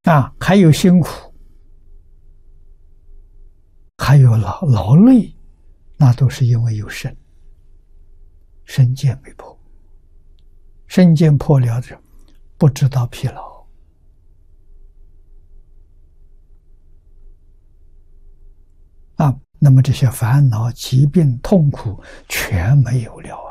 还有辛苦，还有劳累，那都是因为有身见没破，身见破了的，不知道疲劳那么这些烦恼、疾病、痛苦全没有了。